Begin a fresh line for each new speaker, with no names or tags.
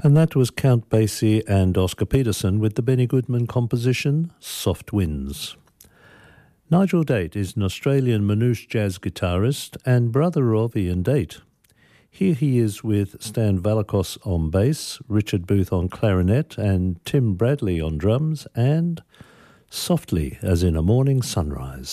And that was Count Basie and Oscar Peterson with the Benny Goodman composition, Soft Winds. Nigel Date is an Australian Manouche jazz guitarist and brother of Ian Date. Here he is with Stan Valakos on bass, Richard Booth on clarinet and Tim Bradley on drums, and Softly as in a Morning Sunrise.